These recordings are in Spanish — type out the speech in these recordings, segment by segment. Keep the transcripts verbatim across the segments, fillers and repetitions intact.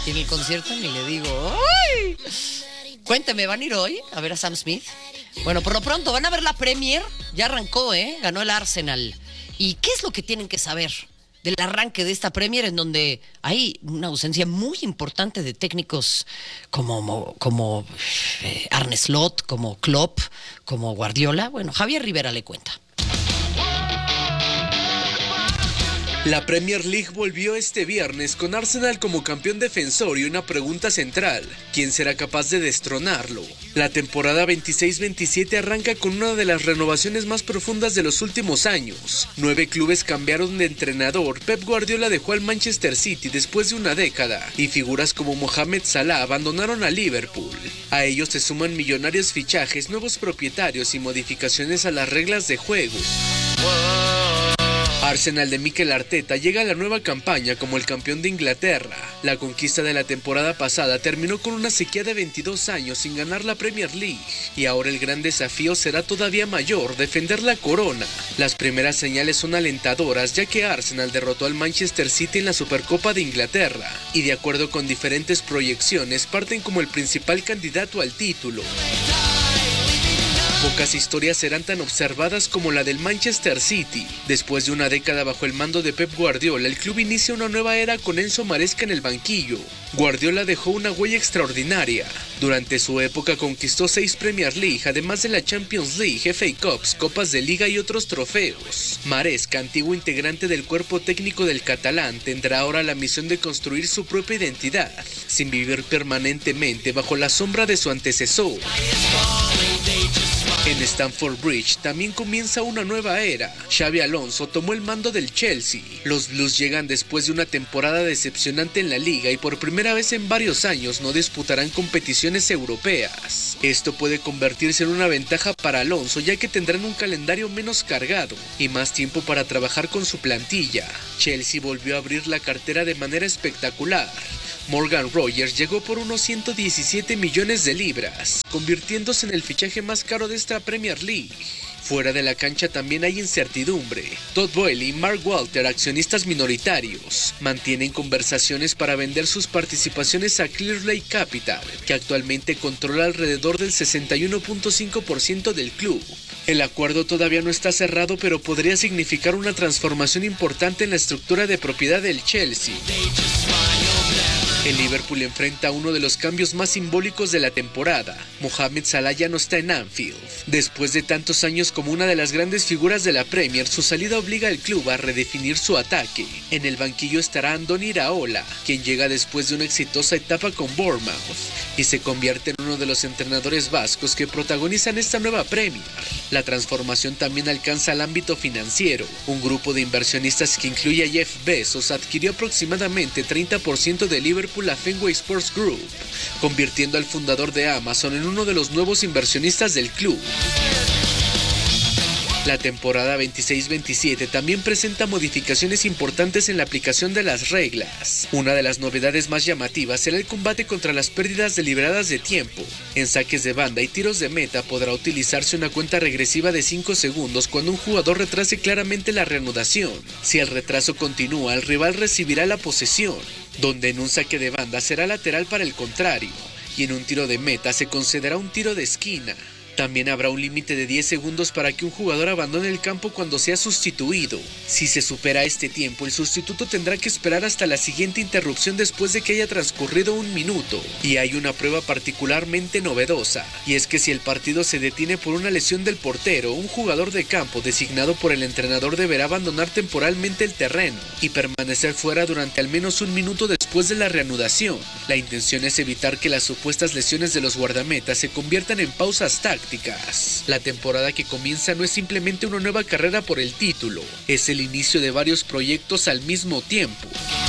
Y en el concierto ni le digo. ¡Ay! Cuénteme, ¿van a ir hoy a ver a Sam Smith? Bueno, por lo pronto, van a ver la Premier. Ya arrancó, ¿eh? Ganó el Arsenal. ¿Y qué es lo que tienen que saber del arranque de esta Premier, en donde hay una ausencia muy importante de técnicos como, como eh, Arne Slot, como Klopp, como Guardiola? Bueno, Javier Rivera le cuenta. La Premier League volvió este viernes con Arsenal como campeón defensor y una pregunta central: ¿quién será capaz de destronarlo? La temporada veintiséis veintisiete arranca con una de las renovaciones más profundas de los últimos años. Nueve clubes cambiaron de entrenador. Pep Guardiola dejó al Manchester City después de una década y figuras como Mohamed Salah abandonaron a Liverpool. A ellos se suman millonarios fichajes, nuevos propietarios y modificaciones a las reglas de juego. Arsenal de Mikel Arteta llega a la nueva campaña como el campeón de Inglaterra. La conquista de la temporada pasada terminó con una sequía de veintidós años sin ganar la Premier League, y ahora el gran desafío será todavía mayor: defender la corona. Las primeras señales son alentadoras, ya que Arsenal derrotó al Manchester City en la Supercopa de Inglaterra, y de acuerdo con diferentes proyecciones parten como el principal candidato al título. Pocas historias serán tan observadas como la del Manchester City. Después de una década bajo el mando de Pep Guardiola, el club inicia una nueva era con Enzo Maresca en el banquillo. Guardiola dejó una huella extraordinaria. Durante su época conquistó seis Premier League, además de la Champions League, F A Cups, Copas de Liga y otros trofeos. Maresca, antiguo integrante del cuerpo técnico del catalán, tendrá ahora la misión de construir su propia identidad, sin vivir permanentemente bajo la sombra de su antecesor. En Stamford Bridge también comienza una nueva era. Xabi Alonso tomó el mando del Chelsea. Los Blues llegan después de una temporada decepcionante en la liga y por primera vez en varios años no disputarán competiciones europeas. Esto puede convertirse en una ventaja para Alonso, ya que tendrán un calendario menos cargado y más tiempo para trabajar con su plantilla. Chelsea volvió a abrir la cartera de manera espectacular. Morgan Rogers llegó por unos ciento diecisiete millones de libras, convirtiéndose en el fichaje más caro de esta Premier League. Fuera de la cancha también hay incertidumbre. Todd Boehly y Mark Walter, accionistas minoritarios, mantienen conversaciones para vender sus participaciones a Clear Lake Capital, que actualmente controla alrededor del sesenta y uno punto cinco por ciento del club. El acuerdo todavía no está cerrado, pero podría significar una transformación importante en la estructura de propiedad del Chelsea. El Liverpool enfrenta a uno de los cambios más simbólicos de la temporada. Mohamed Salah ya no está en Anfield. Después de tantos años como una de las grandes figuras de la Premier, su salida obliga al club a redefinir su ataque. En el banquillo estará Andoni Iraola, quien llega después de una exitosa etapa con Bournemouth, y se convierte en uno de los entrenadores vascos que protagonizan esta nueva Premier. La transformación también alcanza al ámbito financiero. Un grupo de inversionistas que incluye a Jeff Bezos adquirió aproximadamente treinta por ciento de Liverpool a Fenway Sports Group, convirtiendo al fundador de Amazon en uno de los nuevos inversionistas del club. La temporada veintiséis veintisiete también presenta modificaciones importantes en la aplicación de las reglas. Una de las novedades más llamativas será el combate contra las pérdidas deliberadas de tiempo. En saques de banda y tiros de meta podrá utilizarse una cuenta regresiva de cinco segundos cuando un jugador retrase claramente la reanudación. Si el retraso continúa, el rival recibirá la posesión, donde en un saque de banda será lateral para el contrario, y en un tiro de meta se concederá un tiro de esquina. También habrá un límite de diez segundos para que un jugador abandone el campo cuando sea sustituido. Si se supera este tiempo, el sustituto tendrá que esperar hasta la siguiente interrupción después de que haya transcurrido un minuto. Y hay una prueba particularmente novedosa, y es que si el partido se detiene por una lesión del portero, un jugador de campo designado por el entrenador deberá abandonar temporalmente el terreno y permanecer fuera durante al menos un minuto después de la reanudación. La intención es evitar que las supuestas lesiones de los guardametas se conviertan en pausas tácticas. La temporada que comienza no es simplemente una nueva carrera por el título, es el inicio de varios proyectos al mismo tiempo.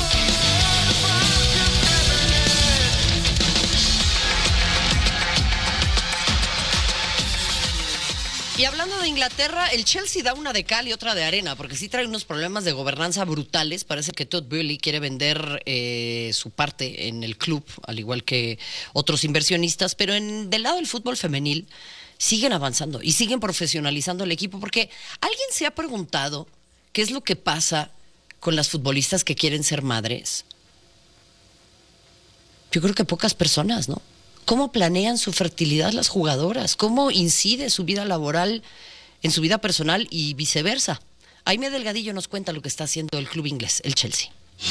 Y hablando de Inglaterra, el Chelsea da una de cal y otra de arena, porque sí trae unos problemas de gobernanza brutales. Parece que Todd Boehly quiere vender eh, su parte en el club, al igual que otros inversionistas, pero en, del lado del fútbol femenil siguen avanzando y siguen profesionalizando el equipo, porque alguien se ha preguntado qué es lo que pasa con las futbolistas que quieren ser madres. Yo creo que pocas personas, ¿no? ¿Cómo planean su fertilidad las jugadoras? ¿Cómo incide su vida laboral en su vida personal y viceversa? Aimé Delgadillo nos cuenta lo que está haciendo el club inglés, el Chelsea.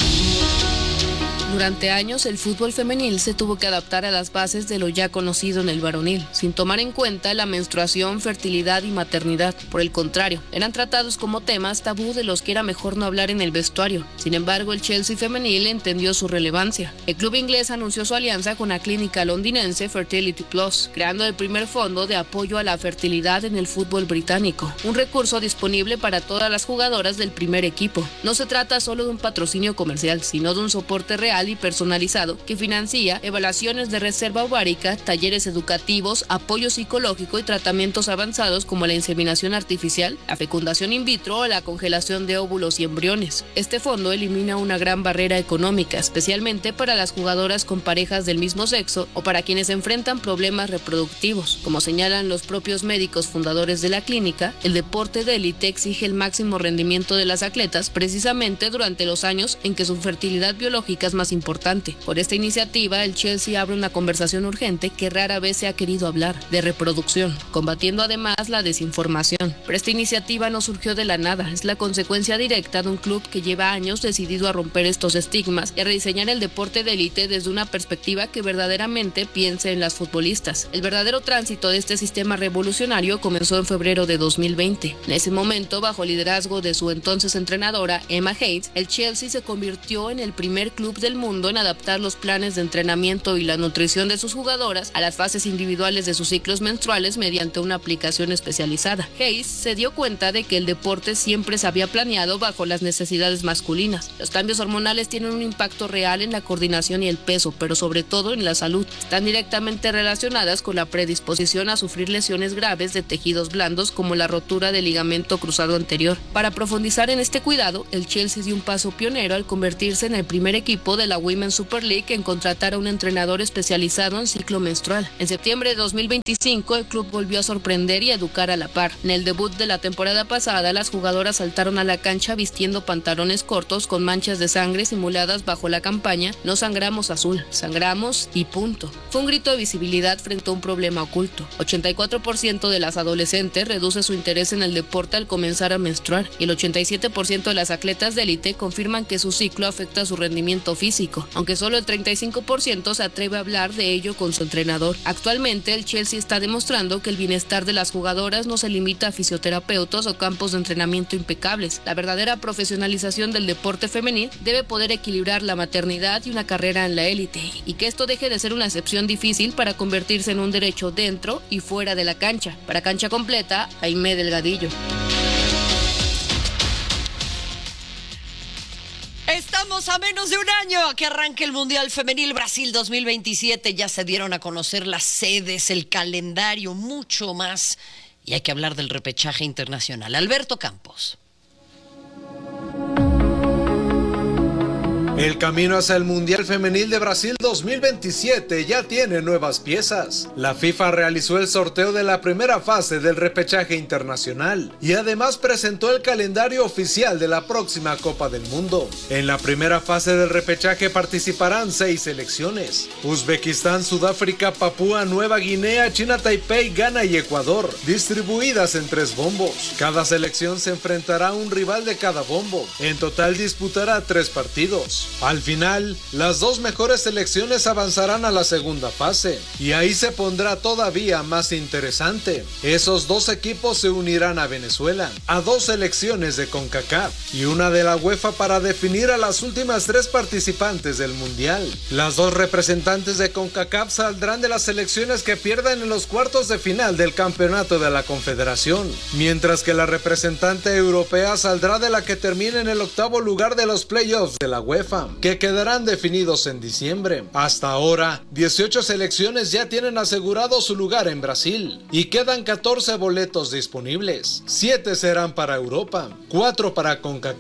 Durante años, el fútbol femenil se tuvo que adaptar a las bases de lo ya conocido en el varonil, sin tomar en cuenta la menstruación, fertilidad y maternidad. Por el contrario, eran tratados como temas tabú de los que era mejor no hablar en el vestuario. Sin embargo, el Chelsea femenil entendió su relevancia. El club inglés anunció su alianza con la clínica londinense Fertility Plus, creando el primer fondo de apoyo a la fertilidad en el fútbol británico, un recurso disponible para todas las jugadoras del primer equipo. No se trata solo de un patrocinio comercial, sino de un soporte real y personalizado que financia evaluaciones de reserva ovárica, talleres educativos, apoyo psicológico y tratamientos avanzados como la inseminación artificial, la fecundación in vitro o la congelación de óvulos y embriones. Este fondo elimina una gran barrera económica, especialmente para las jugadoras con parejas del mismo sexo o para quienes enfrentan problemas reproductivos. Como señalan los propios médicos fundadores de la clínica, el deporte de élite exige el máximo rendimiento de las atletas precisamente durante los años en que su fertilidad biológica es más importante. Por esta iniciativa, el Chelsea abre una conversación urgente que rara vez se ha querido hablar, de reproducción, combatiendo además la desinformación. Pero esta iniciativa no surgió de la nada, es la consecuencia directa de un club que lleva años decidido a romper estos estigmas y a rediseñar el deporte de élite desde una perspectiva que verdaderamente piense en las futbolistas. El verdadero tránsito de este sistema revolucionario comenzó en febrero de dos mil veinte. En ese momento, bajo liderazgo de su entonces entrenadora, Emma Hayes, el Chelsea se convirtió en el primer club del mundo en adaptar los planes de entrenamiento y la nutrición de sus jugadoras a las fases individuales de sus ciclos menstruales mediante una aplicación especializada. Hayes se dio cuenta de que el deporte siempre se había planeado bajo las necesidades masculinas. Los cambios hormonales tienen un impacto real en la coordinación y el peso, pero sobre todo en la salud. Están directamente relacionadas con la predisposición a sufrir lesiones graves de tejidos blandos como la rotura del ligamento cruzado anterior. Para profundizar en este cuidado, el Chelsea dio un paso pionero al convertirse en el primer equipo de la Women's Super League en contratar a un entrenador especializado en ciclo menstrual. En septiembre de dos mil veinticinco, el club volvió a sorprender y educar a la par. En el debut de la temporada pasada, las jugadoras saltaron a la cancha vistiendo pantalones cortos con manchas de sangre simuladas bajo la campaña "No sangramos azul, sangramos y punto". Fue un grito de visibilidad frente a un problema oculto. ochenta y cuatro por ciento de las adolescentes reduce su interés en el deporte al comenzar a menstruar y el ochenta y siete por ciento de las atletas de élite confirman que su ciclo afecta su rendimiento físico, aunque solo el treinta y cinco por ciento se atreve a hablar de ello con su entrenador. Actualmente, el Chelsea está demostrando que el bienestar de las jugadoras no se limita a fisioterapeutas o campos de entrenamiento impecables. La verdadera profesionalización del deporte femenil debe poder equilibrar la maternidad y una carrera en la élite, y que esto deje de ser una excepción difícil para convertirse en un derecho dentro y fuera de la cancha. Para Cancha Completa, Aimé Delgadillo. Estamos a menos de un año a que arranque el Mundial Femenil Brasil dos mil veintisiete. Ya se dieron a conocer las sedes, el calendario, mucho más. Y hay que hablar del repechaje internacional. Alberto Campos. El camino hacia el Mundial Femenil de Brasil dos mil veintisiete ya tiene nuevas piezas. La FIFA realizó el sorteo de la primera fase del repechaje internacional y además presentó el calendario oficial de la próxima Copa del Mundo. En la primera fase del repechaje participarán seis selecciones: Uzbekistán, Sudáfrica, Papúa Nueva Guinea, China, Taipei, Ghana y Ecuador, distribuidas en tres bombos. Cada selección se enfrentará a un rival de cada bombo. En total disputará tres partidos. Al final, las dos mejores selecciones avanzarán a la segunda fase, y ahí se pondrá todavía más interesante. Esos dos equipos se unirán a Venezuela, a dos selecciones de CONCACAF y una de la UEFA para definir a las últimas tres participantes del Mundial. Las dos representantes de CONCACAF saldrán de las selecciones que pierdan en los cuartos de final del Campeonato de la Confederación, mientras que la representante europea saldrá de la que termine en el octavo lugar de los playoffs de la UEFA, que quedarán definidos en diciembre. Hasta ahora, dieciocho selecciones ya tienen asegurado su lugar en Brasil y quedan catorce boletos disponibles. siete serán para Europa, cuatro para CONCACAF.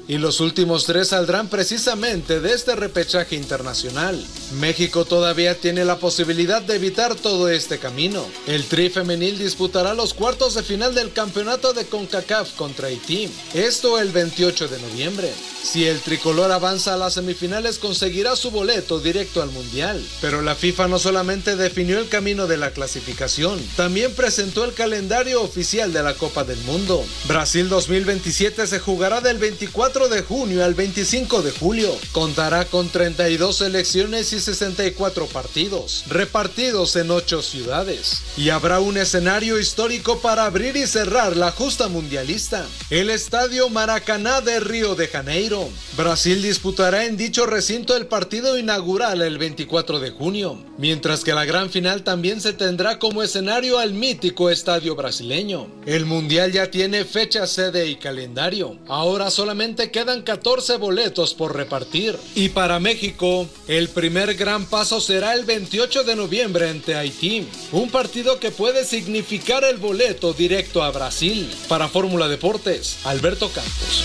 y los últimos tres saldrán precisamente de este repechaje internacional. México todavía tiene la posibilidad de evitar todo este camino. El Tri femenil disputará los cuartos de final del campeonato de CONCACAF contra Haití, esto el veintiocho de noviembre. Si el tricolor avanza a las semifinales, conseguirá su boleto directo al Mundial. Pero la FIFA no solamente definió el camino de la clasificación, también presentó el calendario oficial de la Copa del Mundo. Brasil dos mil veintisiete se jugará del veinticuatro de junio al veinticinco de julio. Contará con treinta y dos selecciones y sesenta y cuatro partidos, repartidos en ocho ciudades. Y habrá un escenario histórico para abrir y cerrar la justa mundialista: el Estadio Maracaná de Río de Janeiro. Brasil disputará en dicho recinto el partido inaugural el veinticuatro de junio, mientras que la gran final también se tendrá como escenario al mítico Estadio Brasileño. El Mundial ya tiene fecha, sede y calendario. Ahora solamente quedan catorce boletos por repartir. Y para México, el primer gran paso será el veintiocho de noviembre ante Haití, un partido que puede significar el boleto directo a Brasil. Para Fórmula Deportes, Alberto Campos.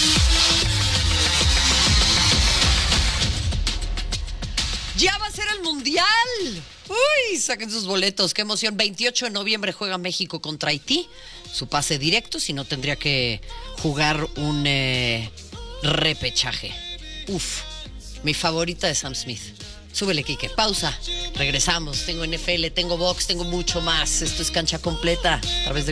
¡Ya va a ser el Mundial! ¡Uy! Saquen sus boletos, qué emoción. veintiocho de noviembre juega México contra Haití. Su pase directo, si no tendría que jugar un eh, repechaje. Uf, mi favorita de Sam Smith. Súbele, Quique. Pausa. Regresamos. Tengo N F L, tengo box, tengo mucho más. Esto es Cancha Completa a través de